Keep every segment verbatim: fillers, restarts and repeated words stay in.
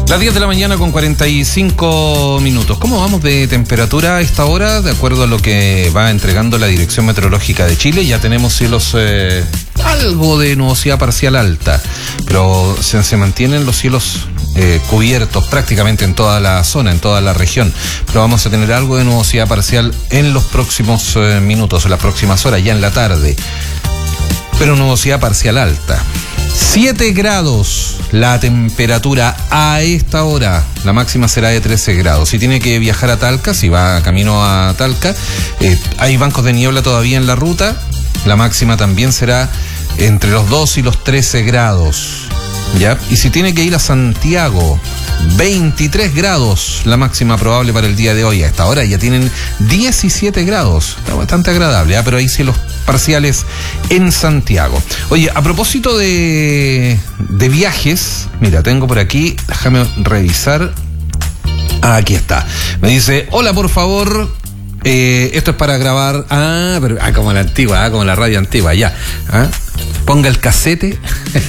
Las diez de la mañana con cuarenta y cinco minutos. ¿Cómo vamos de temperatura a esta hora? De acuerdo a lo que va entregando la Dirección Meteorológica de Chile, ya tenemos cielos, eh, algo de nubosidad parcial alta, pero se, se mantienen los cielos eh, cubiertos prácticamente en toda la zona, en toda la región. Pero vamos a tener algo de nubosidad parcial en los próximos eh, minutos, en las próximas horas, ya en la tarde. Pero nubosidad parcial alta. siete grados la temperatura a esta hora. La máxima será de trece grados. Si tiene que viajar a Talca, si va camino a Talca, eh, hay bancos de niebla todavía en la ruta. La máxima también será entre los dos y los trece grados. ¿Ya? Y si tiene que ir a Santiago, veintitrés grados la máxima probable para el día de hoy. A esta hora ya tienen diecisiete grados. Está bastante agradable, ¿eh? Pero hay cielos parciales en Santiago. Oye, a propósito de, de viajes, mira, tengo por aquí, déjame revisar. Ah, aquí está. Me dice, hola, por favor, eh, esto es para grabar. Ah, pero ah, como la antigua, ah, como la radio antigua, ya. ¿Ah? Ponga el casete,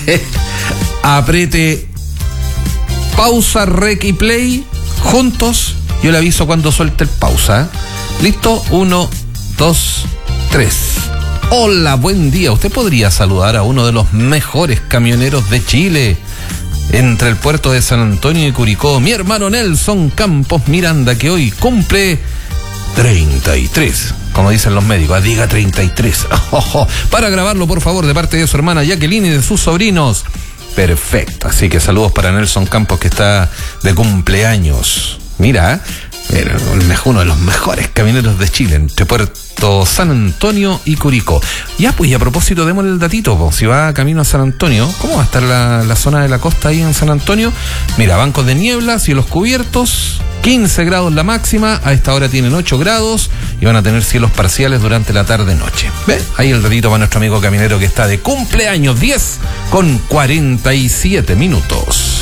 apriete pausa, rec y play juntos. Yo le aviso cuando suelte el pausa. ¿Listo? Uno, dos, tres. Hola, buen día. ¿Usted podría saludar a uno de los mejores camioneros de Chile entre el puerto de San Antonio y Curicó, mi hermano Nelson Campos Miranda, que hoy cumple treinta y tres? Como dicen los médicos, diga treinta y tres. Oh, oh. Para grabarlo, por favor, de parte de su hermana Jacqueline y de sus sobrinos. Perfecto. Así que saludos para Nelson Campos, que está de cumpleaños. Mira, mira, uno de los mejores camioneros de Chile, entre Puerto San Antonio y Curicó. Ya, pues, y a propósito, démosle el datito, pues, si va camino a San Antonio, ¿cómo va a estar la, la zona de la costa ahí en San Antonio? Mira, bancos de niebla, cielos cubiertos, quince grados la máxima, a esta hora tienen ocho grados y van a tener cielos parciales durante la tarde-noche. ¿Ve? Ahí el datito para nuestro amigo caminero que está de cumpleaños, diez con cuarenta y siete minutos.